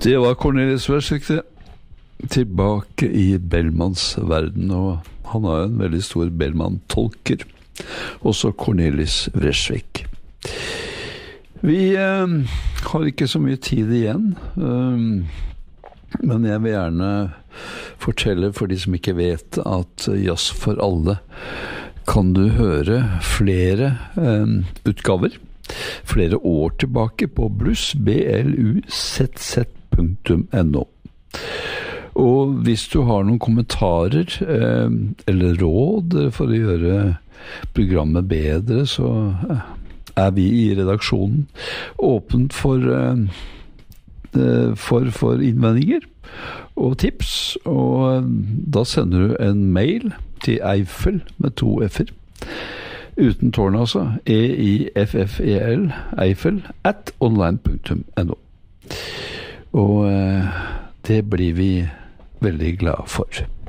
Det var Cornelis Vreeswijk tilbake I Bellmans verden, og han har en veldig stor Bellman-tolker, også Cornelis Vreeswijk. Vi har ikke så mye tid igjen, men jeg vil gjerne fortelle for de som ikke vet at Jazz for alle kan du høre flere utgaver, flere år tilbake på bluss.no. Og hvis du har noen kommentarer eller råd for å gjøre programmet bedre, så vi I redaksjonen åpent for innvendinger og tips, og da sender du en mail til Eiffel med 2 F'er, uten tårn altså, eiffel, eiffel@online.no. Og det blir vi veldig glad for.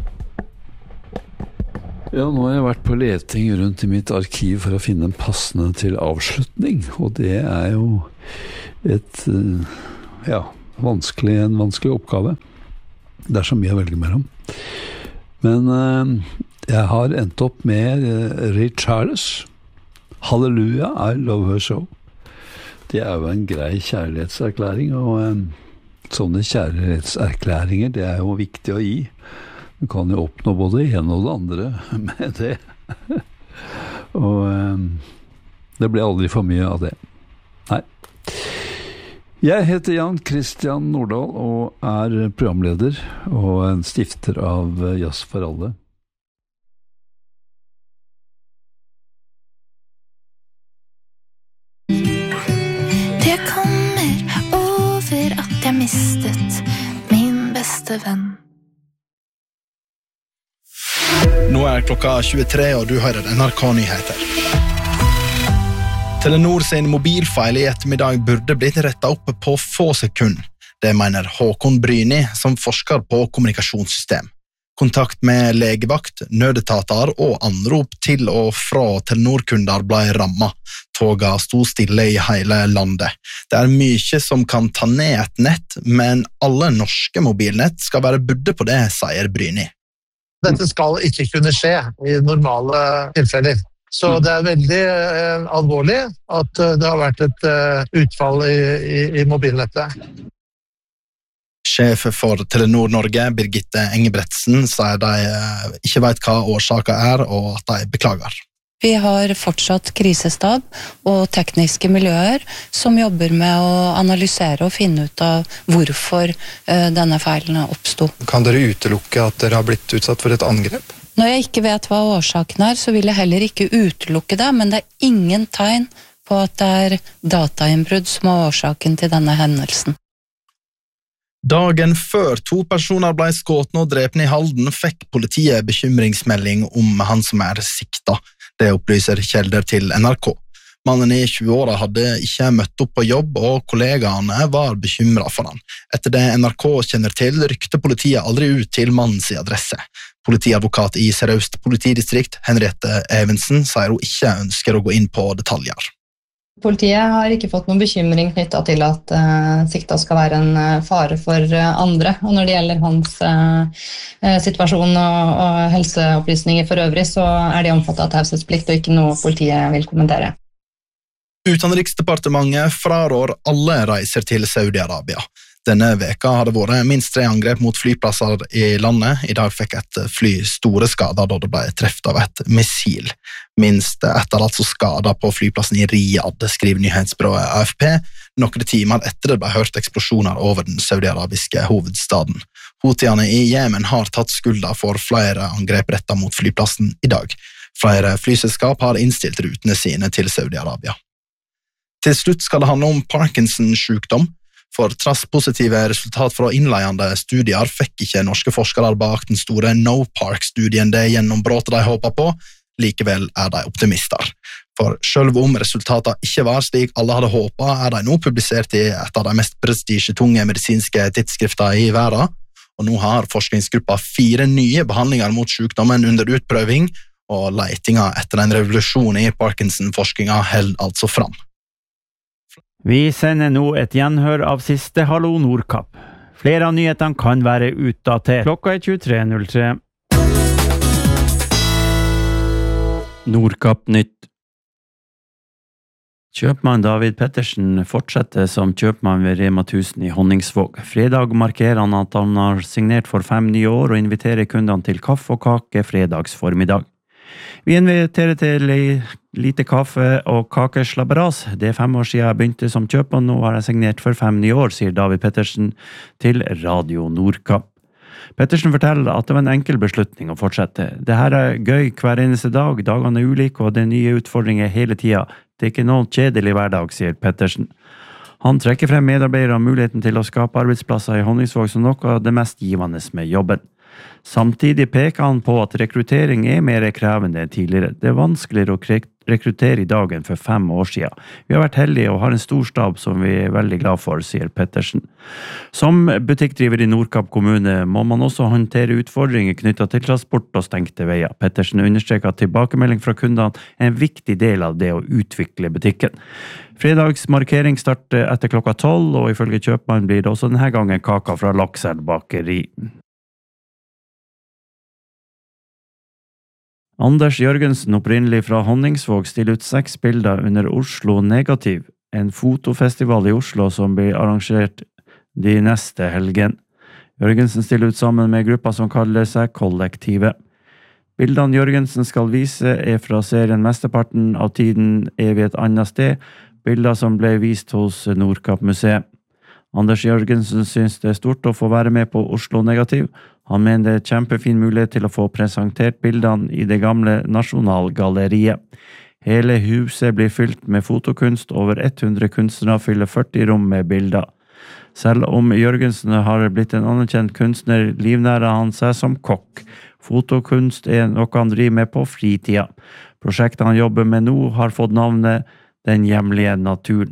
Ja, nå har jeg vært på leting rundt I mitt arkiv for å finne en passende til avslutning, og det jo en vanskelig oppgave. Det så mye å velge mellom. Men jeg har endt opp med Ray Charles, Halleluja, I Love Her So. Det jo en grei kjærlighetserklæring, og sånne kjærlighetserklæringer, det jo viktig å gi. Du kan jo oppnå både det ene og det andre med det. Og det blir aldri for mye av det. Nei. Jeg heter Jan Christian Nordahl og programleder og en stifter av Jazz for alle. Det kommer over at jeg mistet min beste venn. Nå klokka 23, og du hører NRK-nyheter. Telenor sin mobilfeil I ettermiddag burde blitt rettet opp på få sekunder. Det mener Håkon Bryni, som forsker på kommunikasjonssystem. Kontakt med legevakt, nødetater og anrop til og fra Telenor-kunder ble rammet. Toga sto stille I hele landet. Det mye som kan ta ned et nett, men alle norske mobilnett skal være budde på det, sier Bryni. Dette skal ikke kunne skje I normale tilfeller. Så det veldig alvorlig at det har vært et utfall I mobilnettet. Sjef for Telenor Norge, Birgitte Engebretsen, sier de ikke vet hva årsaken og at de beklager. Vi har fortsatt krisestab og tekniske miljøer som jobber med å analysere og finne ut av hvorfor denne feilen oppstod. Kan dere utelukke at dere har blitt utsatt for et angrep? Når jeg ikke vet hva årsaken så vil jeg heller ikke utelukke det, men det ingen tegn på at det datainnbrudd som årsaken til denne hendelsen. Dagen før 2 personer ble skåtne og drepne I Halden, fikk politiet bekymringsmelding om han som sikta. Det opplyser kjelder til NRK. Mannen I 20-åra hadde ikke møtt opp på jobb, og kollegaene var bekymret for han. Etter det NRK kjenner til, rykte politiet aldri ut til mannens adresse. Politiadvokat I Sør-Øst politidistrikt, Henriette Evensen, sier hun ikke ønsker å gå inn på detaljer. Politiet har ikke fått noen bekymring knyttet til at sikta skal være en fare for andre, og når det gjelder hans situasjon og helseopplysninger for øvrig, så det omfattet av taushetsplikt og ikke noe politiet vil kommentere. Utenriksdepartementet frarår alle reiser til Saudi-Arabia. Denne veka har det vært minst 3 angrep mot flyplasser I landet. I dag fikk et fly store skader da det ble treft av et missil. Minst ett altså skader på flyplassen I Riyadh, skriver nyhetsbyrået AFP, noen timer etter det ble hørt eksplosjoner over den saudi-arabiske hovedstaden. Houthiene I Jemen har tatt skulda for flere angrep rettet mot flyplassen I dag. Flere flyselskap har innstilt rutene sine til Saudi-Arabia. Til slutt skal det handle om Parkinson-sykdom. For trass positive resultat fra innleiende studier fikk ikke norske forskere bak den store No-Park-studien det gjennombrottet de håpet på, likevel de optimister. For selv om resultatene ikke var slik alle hadde håpet, de nå publisert I et av de mest prestisjetunge medisinske tidsskrifter I verden, og nå har forskningsgruppa 4 nye behandlinger mot sykdommen under utprøving, og letinga etter en revolusjon I Parkinson-forskninga held altså fram. Vi sender nå et gjenhør av siste Hallo Nordkapp. Flere av nyhetene kan være utdatert. Klokka 23.03. Nordkapp nytt. Kjøpmann David Pettersen fortsetter som kjøpmann ved Rema 1000 i Honningsvåg. Fredag markerer han at han har signert for 5 nye år og inviterer kundene til kaffe og kake fredags formiddag. Vi inviterer til lite kaffe og kakeslabberas. Det 5 år siden jeg begynte som kjøpmann, nå har jeg signert for 5 nye år, sier David Pettersen til Radio Nordkapp. Pettersen forteller at det var en enkel beslutning å fortsette. Det her gøy hver eneste dag, dagene ulike og det nye utfordringer hele tiden. Det ikke noen kjedelig hverdag, sier Pettersen. Han trekker frem medarbeidere og muligheten til å skape arbeidsplasser i Honningsvåg som noe av det mest givende med jobben. Samtidig peker han på at rekruttering mer krevende enn tidligere. Det vanskeligere å rekruttere i dag enn for 5 år siden. Vi har vært heldige og har en stor stab som vi veldig glad for, sier Pettersen. Som butikkdriver i Nordkapp kommune må man også håndtere utfordringer knyttet til transport og stengte veier. Pettersen understreker at tilbakemelding fra kundene en viktig del av det å utvikle butikken. Fredags markering starter etter klokka 12, og ifølge kjøpmann blir det også denne gangen kaka fra Laksel bakeri. Anders Jørgensen, opprinnelig fra Honningsvåg, stiller ut 6 bilder under Oslo Negativ, en fotofestival i Oslo som blir arrangert de neste helgen. Jørgensen stiller ut sammen med gruppa som kaller seg Kollektivet. Bildene Jørgensen skal vise fra serien Mesteparten av tiden ved et annet sted, bilder som ble vist hos Nordkapp-museet. Anders Jørgensen synes det stort å få være med på Oslo Negativ. Han mener det kjempefin mulighet til å få presentert bildene i det gamle Nasjonalgalleriet. Hele huset blir fylt med fotokunst, over 100 kunstnere fyller 40 rom med bilder. Selv om Jørgensen har blitt en anerkjent kunstner, livnærer han seg som kokk. Fotokunst noe han driver med på fritida. Prosjektet han jobber med nå har fått navnet Den hjemlige naturen.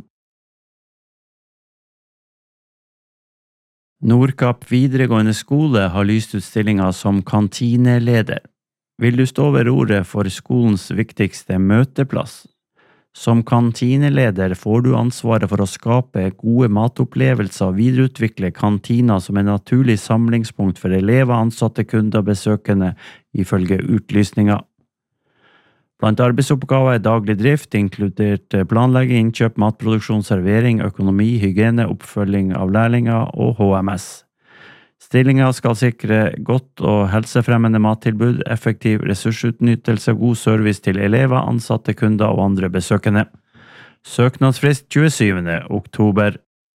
Nordkapp videregående skole har lyst ut stillinger som kantineleder. Vil du stå ved roret for skolens viktigste møteplass? Som kantineleder får du ansvaret for å skape gode matopplevelser og videreutvikle kantina som en naturlig samlingspunkt for elever, ansatte, kunder og besøkende, ifølge utlysninger. Blant arbeidsoppgaver daglig drift, inkludert planlegging, innkjøp, matproduksjon, servering, økonomi, hygiene, oppfølging av lærlinger og HMS. Stillingen skal sikre godt og helsefremmende mattilbud, effektiv ressursutnyttelse, god service til elever, ansatte, kunder og andre besøkende. Søknadsfrist 27. oktober.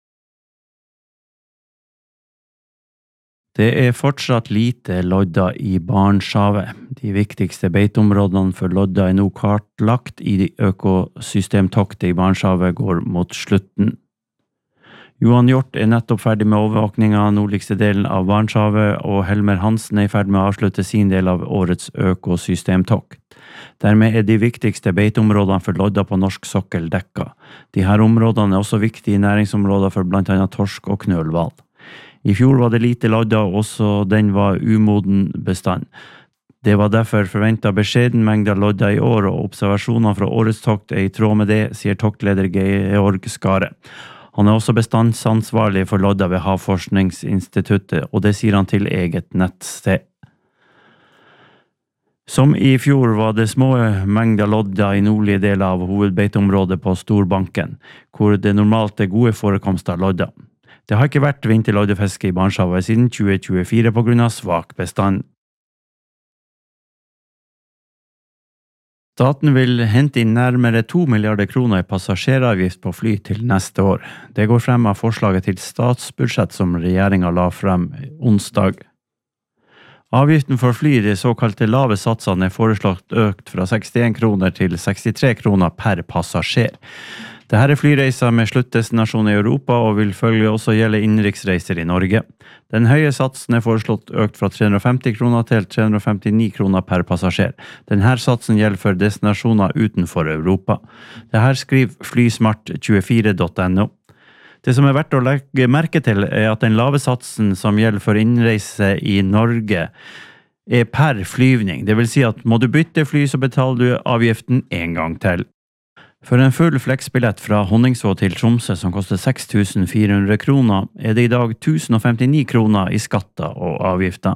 Det fortsatt lite lodda i Barentshavet. De viktigste beiteområdene for lodda nå kartlagt i økosystemtoktet i Barentshavet går mot slutten. Johan Hjort nettopp ferdig med overvåkningen av nordligste delen av Barentshavet, og Helmer Hansen i ferd med å avslutte sin del av årets økosystemtokt. Dermed de viktigste beiteområdene for lodda på norsk sokkel dekka. De her områdene også viktige næringsområder for blant annet torsk og knølhval. I fjor var det lite lodda, og også den var umoden bestand. Det var derfor forventet beskjeden mengde lodda i år, og observasjoner fra årets tokt i tråd med det, sier toktleder Georg Skare. Han også bestandsansvarlig for lodda ved Havforskningsinstituttet, og det sier han til eget nettsted. Som i fjor var det små mengder lodda i nordlige deler av hovedbeiteområdet på Storbanken, hvor det normalt gode forekomster av lodda. Det har ikke vært vinterloddefiske i Barentshavet siden 2024 på grunn av svak bestand. Staten vil hente inn nærmere 2 milliarder kroner i passasjeravgift på fly til neste år. Det går frem av forslaget til statsbudsjett som regjeringen la frem onsdag. Avgiften for fly, de såkalte lave satsene, foreslått økt fra 61 kroner til 63 kroner per passasjer. Dette flyreiser med sluttdestinasjon i Europa og vil følge også gjelde innenriksreiser i Norge. Den høye satsen foreslått økt fra 350 kroner til 359 kroner per passasjer. Denne satsen gjelder for destinasjoner utenfor Europa. Dette skriver flysmart24.no. Det som verdt å legge merke til at den lave satsen som gjelder for innreise i Norge per flyvning. Det vil si at må du bytte fly, så betaler du avgiften en gang til. For en full fleksbillett fra Honningsvåg til Tromsø som koster 6.400 kroner, det i dag 1.059 kroner i skatter og avgifter.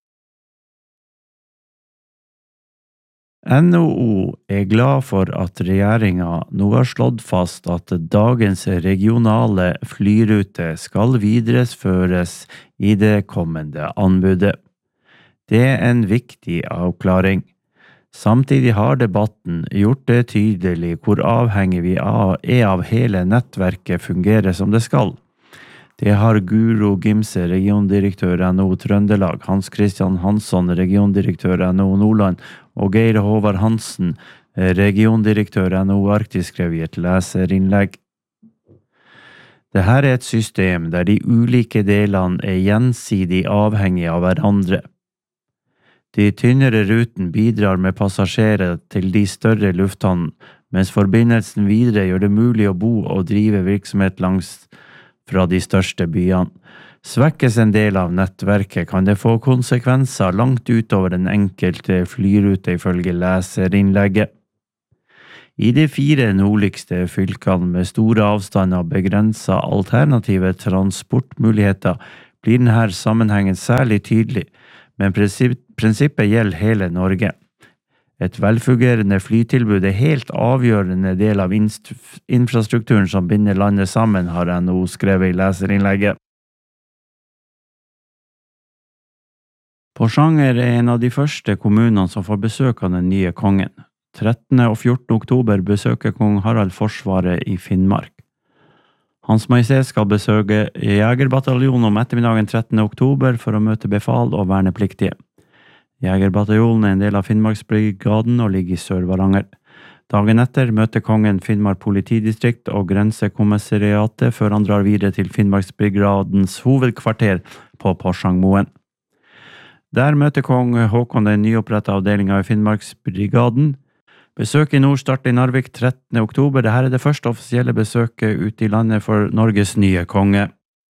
NHO glad for at regjeringen nå har slått fast at dagens regionale flyrute skal videreføres i det kommende anbudet. Det en viktig avklaring. Samtidig har debatten gjort det tydelig hvor avhengig vi av hele nettverket fungerer som det skal. Det har Guro Gimse, regiondirektør NHO Trøndelag, Hans Christian Hansson, regiondirektør NHO Nordland, og Geir Håvard Hansen, regiondirektør NHO Arktis, skrev i et leserinnlegg. Dette et system der de ulike delene gjensidig avhengige av hverandre. De tynnere ruten bidrar med passasjerer til de større lufthavnene, mens forbindelsen videre gjør det mulig å bo og drive virksomhet langs fra de største byene. Svekkes en del av nettverket, kan det få konsekvenser langt utover den enkelte flyrute ifølge leserinnlegget. I de 4 nordligste fylkene med store avstander og begrenset alternative transportmuligheter blir denne sammenhengen særlig tydelig, men prinsippet gjelder hele Norge. Et velfungerende flytilbud helt avgjørende del av infrastrukturen som binder landet sammen, har NHO skrevet i leserinnlegget. Porsanger en av de første kommunene som får besøk av den nye kongen. 13. og 14. oktober besøker kong Harald Forsvaret i Finnmark. Hans Majestet skal besøke Jegerbataljonen om ettermiddagen 13. oktober for å møte befal og vernepliktige. Jegerbataljonen en del av Finnmarksbrigaden og ligger i Sør-Varanger. Dagen etter møter kongen Finnmark politidistrikt og grensekommissariatet før han drar videre til Finnmarksbrigadens hovedkvarter på Porsangmoen. Der møter kong Håkon den nyopprettet avdelingen i Finnmarksbrigaden. Besøk i nord starter i Narvik 13. oktober. Dette det første offisielle besøket ute i landet for Norges nye konge.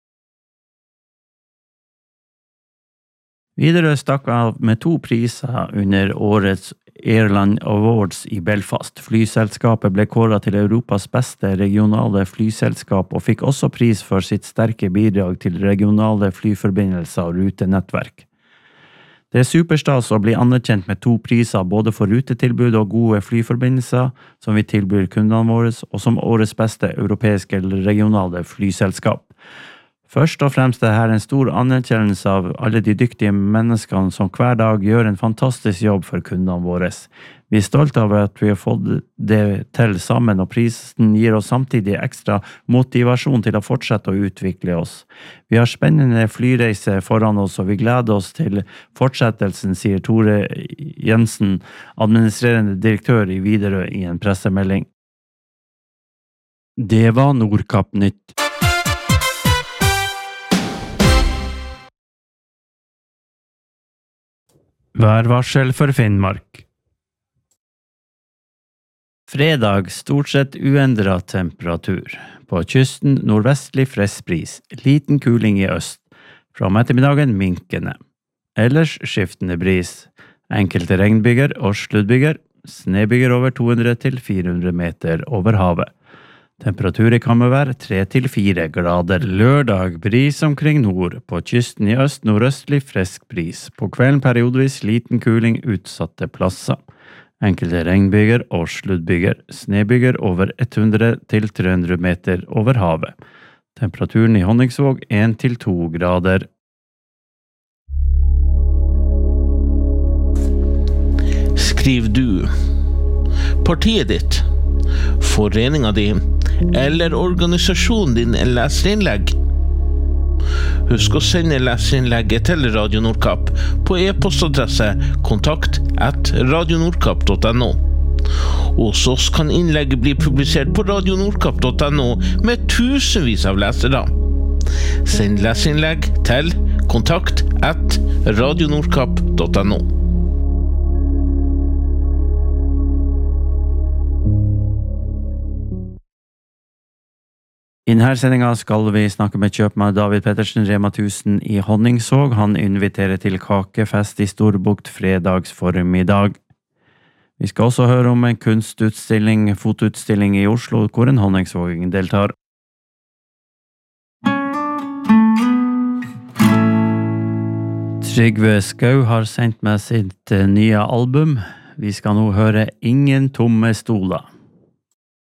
Widerøe stakk av med 2 priser under årets Airline Awards i Belfast. Flyselskapet ble kåret til Europas beste regionale flyselskap og fikk også pris for sitt sterke bidrag til regionale flyforbindelser og rutenettverk. Det superstas å bli anerkjent med 2 priser både for rutetilbud og gode flyforbindelser som vi tilbyr kundene våre, og som årets beste europeiske eller regionale flyselskap. Først og fremst er dette en stor anerkjennelse av alle de dyktige menneskene som hver dag gjør en fantastisk jobb for kundene våre. Vi stolt av at vi har fått det til sammen, og prisen gir oss samtidig ekstra motivasjon til å fortsette å utvikle oss. Vi har spennende flyreise foran oss, og vi gleder oss til fortsettelsen, sier Tore Jensen, administrerende direktør i Widerøe i en pressemelding. Det var Nordkapp Nytt. Værvarsel for Finnmark. Fredag stort sett uendret temperatur. På kysten nordvestlig frisk bris, liten kuling i øst. Fra ettermiddagen minkende. Ellers skiftende bris. Enkelte regnbyger og sluddbyger. Snebyger over 200 til 400 meter over havet. Temperatur i Kammervær 3 til 4 grader. Lørdag bris omkring nord. På kysten i øst nordøstlig frisk bris. På kvelden periodvis liten kuling utsatte plasser. Enkelte regnbyger og sluddbyger. Snebyger over 100 til 300 meter over havet. Temperaturen i Honningsvåg 1 til 2 grader. Skriv du, partiet ditt, foreninga di eller organisasjonen din leserinnlegg. Husk å sende leserinnlegget til Radio Nordkapp på e-postadresse kontakt@radionordkapp.no. Hos oss kan innlegget bli publisert på radionordkapp.no med tusenvis av lesere. Send leserinnlegg til kontakt@radionordkapp.no. I denne sendingen skal vi snakke med kjøpmann David Pettersen, Rema 1000 i Honningsvåg. Han inviterer til kakefest i Storbukt fredags formiddag. Vi skal også høre om en kunstutstilling, fotoutstilling i Oslo, hvor en honningsvåging deltar. Trygve Skau har sendt med sitt nye album. Vi skal nå høre Ingen tomme stoler.